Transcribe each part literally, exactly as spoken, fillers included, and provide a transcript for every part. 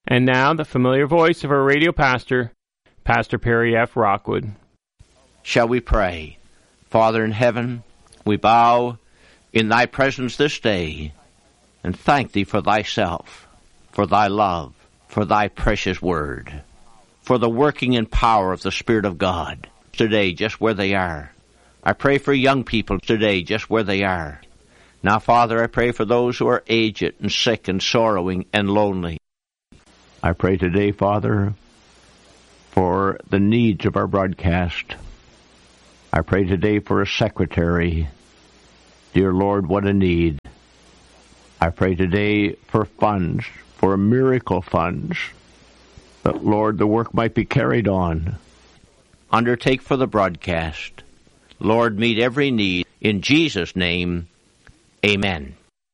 And now, the familiar voice of our radio pastor, Pastor Perry F. Rockwood. Shall we pray? Father in heaven, we bow in thy presence this day and thank thee for thyself, for thy love, for thy precious word, for the working and power of the Spirit of God today just where they are. I pray for young people today just where they are. Now, Father, I pray for those who are aged and sick and sorrowing and lonely. I pray today, Father, for the needs of our broadcast. I pray today for a secretary. Dear Lord, what a need. I pray today for funds, for miracle funds, that, Lord, the work might be carried on. Undertake for the broadcast. Lord, meet every need. In Jesus' name, amen.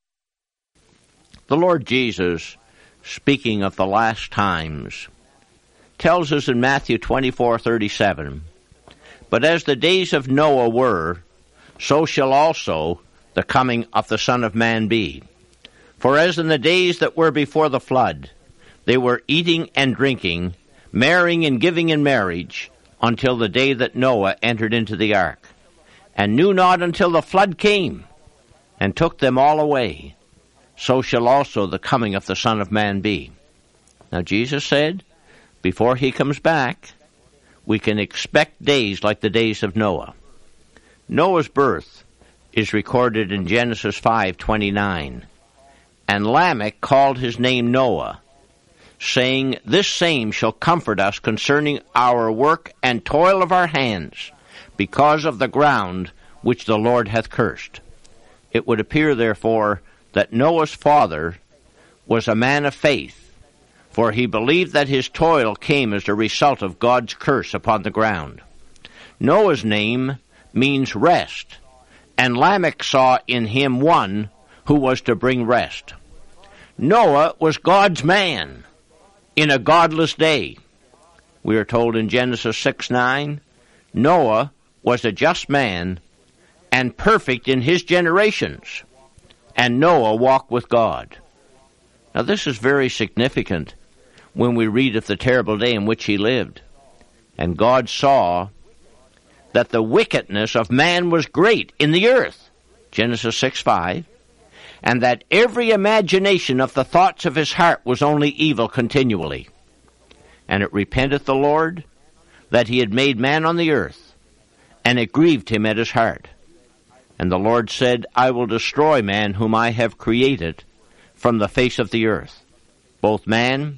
The Lord Jesus, speaking of the last times, tells us in Matthew twenty-four thirty-seven, "But as the days of Noah were, so shall also the coming of the Son of Man be. For as in the days that were before the flood, they were eating and drinking, marrying and giving in marriage, until the day that Noah entered into the ark, and knew not until the flood came, and took them all away, so shall also the coming of the Son of Man be." Now Jesus said, before he comes back, we can expect days like the days of Noah. Noah's birth is recorded in Genesis five twenty-nine. "And Lamech called his name Noah, saying, This same shall comfort us concerning our work and toil of our hands, because of the ground which the Lord hath cursed." It would appear, therefore, that Noah's father was a man of faith, for he believed that his toil came as a result of God's curse upon the ground. Noah's name means rest, and Lamech saw in him one who was to bring rest. Noah was God's man in a godless day. We are told in Genesis six nine, Noah was a just man and perfect in his generations, and Noah walked with God. Now this is very significant when we read of the terrible day in which he lived. "And God saw that the wickedness of man was great in the earth," Genesis six five, "and that every imagination of the thoughts of his heart was only evil continually. And it repenteth the Lord that he had made man on the earth, and it grieved him at his heart. And the Lord said, I will destroy man whom I have created from the face of the earth, both man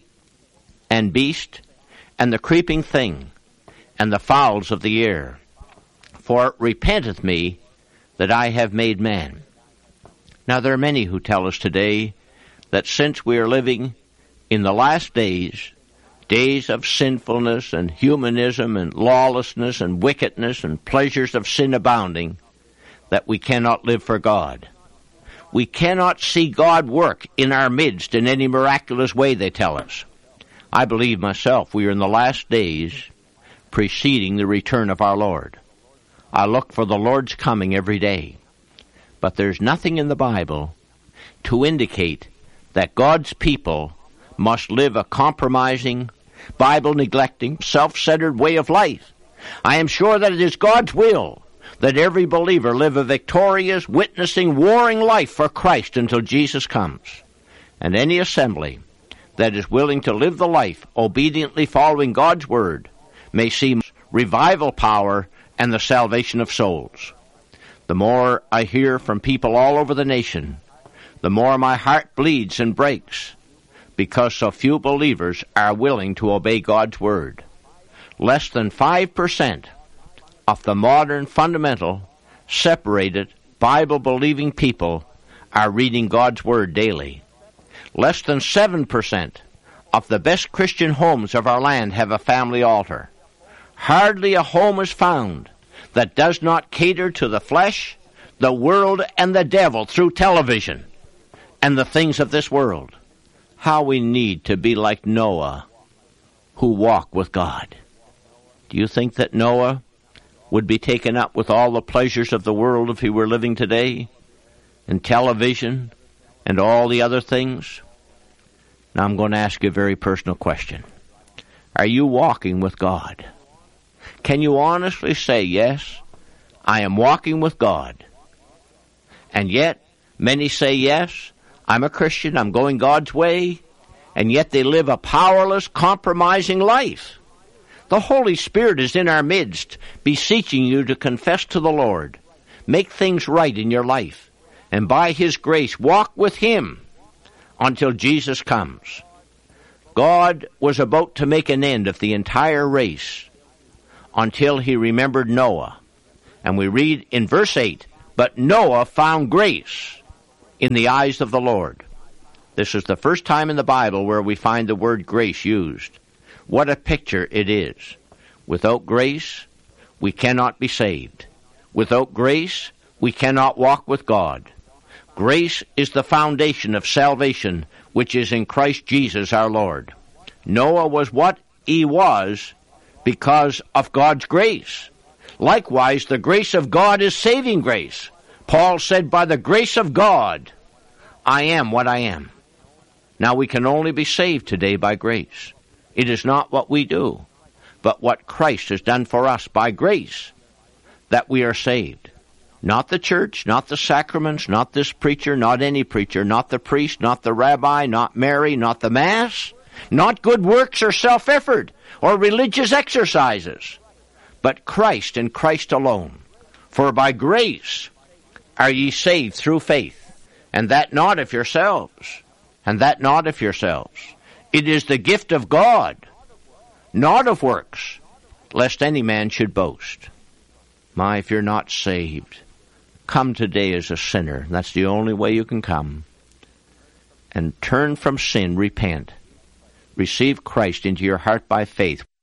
and beast, and the creeping thing, and the fowls of the air. For it repenteth me that I have made man." Now there are many who tell us today that since we are living in the last days, days of sinfulness and humanism and lawlessness and wickedness and pleasures of sin abounding, that we cannot live for God. We cannot see God work in our midst in any miraculous way, they tell us. I believe myself we are in the last days preceding the return of our Lord. I look for the Lord's coming every day. But there's nothing in the Bible to indicate that God's people must live a compromising, Bible-neglecting, self-centered way of life. I am sure that it is God's will that every believer live a victorious, witnessing, warring life for Christ until Jesus comes. And any assembly that is willing to live the life obediently following God's word may see revival power and the salvation of souls. The more I hear from people all over the nation, the more my heart bleeds and breaks, because so few believers are willing to obey God's word. Less than five percent of the modern fundamental, separated, Bible-believing people are reading God's word daily. Less than seven percent of the best Christian homes of our land have a family altar. Hardly a home is found that does not cater to the flesh, the world, and the devil through television and the things of this world. How we need to be like Noah, who walked with God. Do you think that Noah would be taken up with all the pleasures of the world if he were living today, and television, and all the other things? Now I'm going to ask you a very personal question. Are you walking with God? Can you honestly say, yes, I am walking with God? And yet, many say, yes, I'm a Christian, I'm going God's way, and yet they live a powerless, compromising life. The Holy Spirit is in our midst, beseeching you to confess to the Lord. Make things right in your life, and by His grace, walk with Him until Jesus comes. God was about to make an end of the entire race until He remembered Noah. And we read in verse eight, but Noah found grace in the eyes of the Lord. This is the first time in the Bible where we find the word grace used. What a picture it is. Without grace, we cannot be saved. Without grace, we cannot walk with God. Grace is the foundation of salvation, which is in Christ Jesus our Lord. Noah was what he was because of God's grace. Likewise, the grace of God is saving grace. Paul said, by the grace of God, I am what I am. Now we can only be saved today by grace. It is not what we do, but what Christ has done for us by grace, that we are saved. Not the church, not the sacraments, not this preacher, not any preacher, not the priest, not the rabbi, not Mary, not the Mass, not good works or self-effort or religious exercises, but Christ and Christ alone. For by grace are ye saved through faith, and that not of yourselves, and that not of yourselves. It is the gift of God, not of works, lest any man should boast. My, if you're not saved, come today as a sinner. That's the only way you can come. And turn from sin, repent. Receive Christ into your heart by faith.